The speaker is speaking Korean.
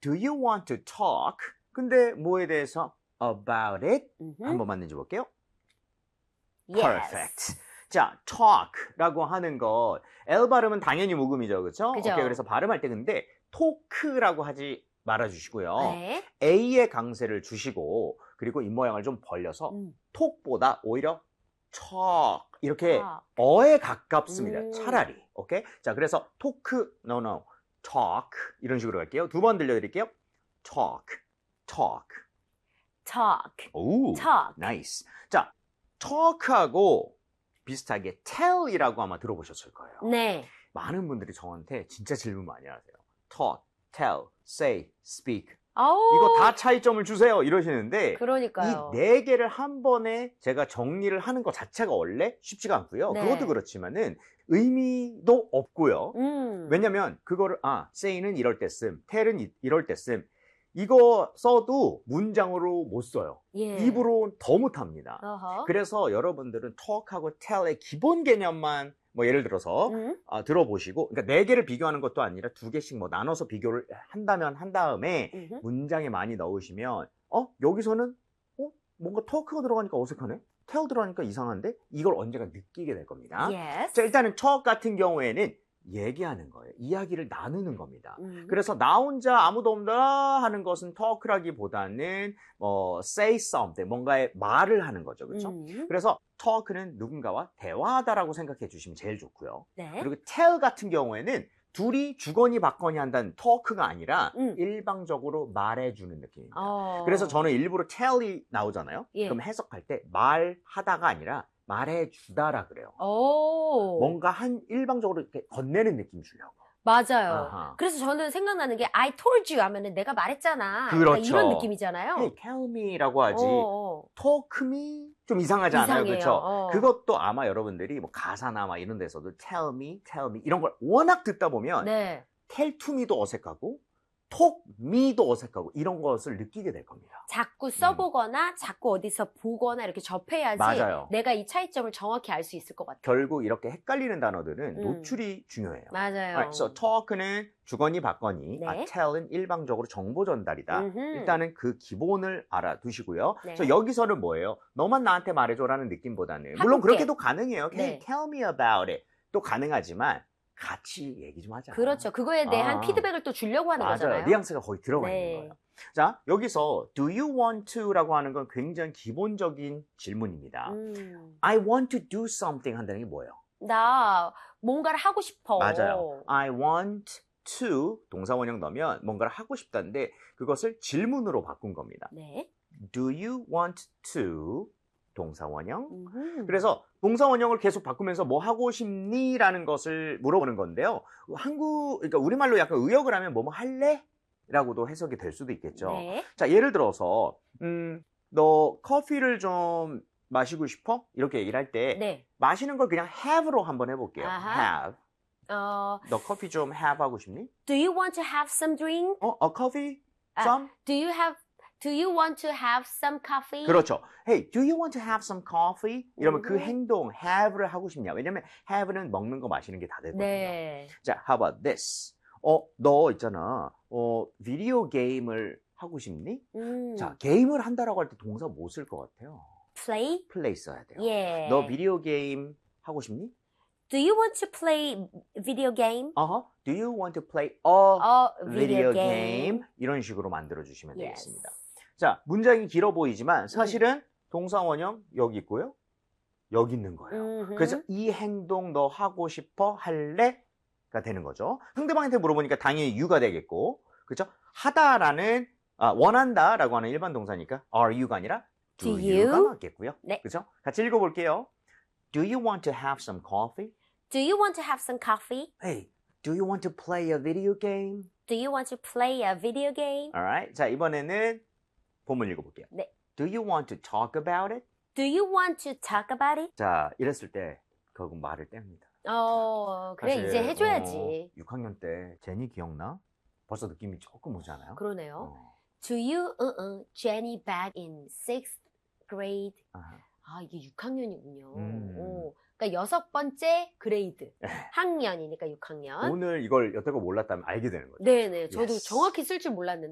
do you want to talk? 근데 뭐에 대해서? about it? 한 번만 내줘볼게요. Yes. Perfect. 자, talk라고 하는 것, L 발음은 당연히 목음이죠, 그렇죠? 그죠. 오케이, 그래서 발음할 때 근데 talk라고 하지 말아주시고요. 네. A의 강세를 주시고 그리고 입모양을 좀 벌려서 talk보다 오히려 talk 이렇게 talk. 어에 가깝습니다. 차라리. 오케이? 자, 그래서 talk, no, talk 이런 식으로 갈게요. 두 번 들려드릴게요. talk. 오, talk. 나이스. 자, talk하고 비슷하게 tell이라고 아마 들어보셨을 거예요. 네. 많은 분들이 저한테 진짜 질문 많이 하세요. talk, tell, say, speak. 아우. 이거 다 차이점을 주세요 이러시는데 그러니까요. 이 네 개를 한 번에 제가 정리를 하는 것 자체가 원래 쉽지가 않고요. 네. 그것도 그렇지만은 의미도 없고요. 왜냐면 그거를 say는 이럴 때 씀, tell은 이럴 때 씀. 이거 써도 문장으로 못 써요. 예. 입으로 더 못합니다. 어허. 그래서 여러분들은 talk하고 tell의 기본 개념만 뭐 예를 들어서 들어보시고, 그러니까 네 개를 비교하는 것도 아니라 두 개씩 뭐 나눠서 비교를 한다면 한 다음에 문장에 많이 넣으시면 여기서는 뭔가 talk가 들어가니까 어색하네? tell 들어가니까 이상한데? 이걸 언젠가 느끼게 될 겁니다. Yes. 자, 일단은 talk 같은 경우에는 얘기하는 거예요. 이야기를 나누는 겁니다. 그래서 나 혼자 아무도 없다 하는 것은 talk라기보다는 say something, 뭔가의 말을 하는 거죠. 그렇죠? 그래서 talk는 누군가와 대화하다라고 생각해 주시면 제일 좋고요. 네. 그리고 tell 같은 경우에는 둘이 주거니 받거니 한다는 talk가 아니라 일방적으로 말해주는 느낌입니다. 그래서 저는 일부러 tell이 나오잖아요. 예. 그럼 해석할 때 말하다가 아니라 말해주다라 그래요. 오. 뭔가 일방적으로 이렇게 건네는 느낌 주려고. 맞아요. 아하. 그래서 저는 생각나는 게 I told you 하면은 내가 말했잖아. 그렇죠. 약간 이런 느낌이잖아요. Hey, tell me라고 하지. talk me 좀 이상하지 않아요? 이상해요. 그렇죠? 그것도 아마 여러분들이 뭐 가사나 막 이런 데서도 tell me 이런 걸 워낙 듣다 보면 네. tell to me도 어색하고 talk me도 어색하고 이런 것을 느끼게 될 겁니다. 자꾸 써보거나 자꾸 어디서 보거나 이렇게 접해야지 맞아요. 내가 이 차이점을 정확히 알 수 있을 것 같아요. 결국 이렇게 헷갈리는 단어들은 노출이 중요해요. 맞아요. 그래서 talk는 주거니 받거니, 네. tell은 일방적으로 정보 전달이다. 일단은 그 기본을 알아두시고요. 네. 그래서 여기서는 뭐예요? 너만 나한테 말해줘라는 느낌보다는 물론 함께. 그렇게도 가능해요. 네. Hey, tell me about it. 또 가능하지만 같이 얘기 좀 하자. 그렇죠. 그거에 대한 피드백을 또 주려고 하는 맞아요. 거잖아요. 뉘앙스가 거의 들어가 네. 있는 거예요. 자, 여기서 do you want to라고 하는 건 굉장히 기본적인 질문입니다. I want to do something 한다는 게 뭐예요? 나 뭔가를 하고 싶어. 맞아요. I want to 동사 원형 넣으면 뭔가를 하고 싶다는데 그것을 질문으로 바꾼 겁니다. 네. Do you want to 동사 원형. 그래서 동사 원형을 계속 바꾸면서 뭐 하고 싶니? 라는 것을 물어보는 건데요. 그러니까 우리말로 약간 의역을 하면 뭐 할래? 라고도 해석이 될 수도 있겠죠. 네. 자, 예를 들어서 너 커피를 좀 마시고 싶어? 이렇게 얘기를 할 때 네. 마시는 걸 그냥 have로 한번 해볼게요. 아하. have. 너 커피 좀 have 하고 싶니? Do you want to have some drink? a coffee? Some? Do you want to have some coffee? 그렇죠. Hey, do you want to have some coffee? 이러면 그 행동, have를 하고 싶냐? 왜냐면 have는 먹는 거 마시는 게 다 되거든요. 네. 자, how about this? 너 있잖아. 비디오 게임을 하고 싶니? 자, 게임을 한다라고 할 때 동사 뭐 쓸 것 같아요? Play? play 써야 돼요. 예. 너 비디오 게임 하고 싶니? Do you want to play video game? Do you want to play a video video game? game? 이런 식으로 만들어주시면 Yes. 되겠습니다. 자, 문장이 길어 보이지만 사실은 동사 원형 여기 있고요. 여기 있는 거예요. 그래서 이 행동 너 하고 싶어? 할래? 가 되는 거죠. 상대방한테 물어보니까 당연히 you가 되겠고, 그렇죠? 하다라는 원한다라고 하는 일반 동사니까 are you가 아니라 do you가 맞겠고요. 네. 그렇죠? 같이 읽어볼게요. Do you want to have some coffee? Do you want to have some coffee? Hey, do you want to play a video game? Do you want to play a video game? Alright. 자, 이번에는 본문 읽어볼게요. 네. Do you want to talk about it? Do you want to talk about it? 자, 이랬을 때 결국 말을 뗍니다. 그래 사실, 이제 해줘야지. 6학년 때 제니 기억나? 벌써 느낌이 조금 오잖아요. 그러네요. Do you, Jenny back in 6th grade? 이게 6학년이군요. 그러니까 6번째 그레이드. 학년이니까 6학년. 오늘 이걸 여태껏 몰랐다면 알게 되는 거죠. 네네. 저도 Yes. 정확히 쓸 줄 몰랐는데.